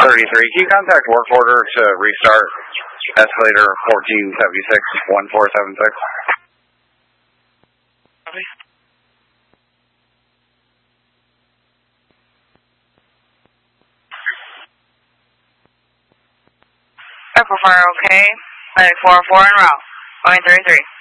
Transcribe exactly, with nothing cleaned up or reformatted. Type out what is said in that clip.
thirty-three. Can you contact work order to restart escalator fourteen seventy-six, one four seven six? Copy. Echo Fire, okay. Medic four oh four en route. Going thirty-three.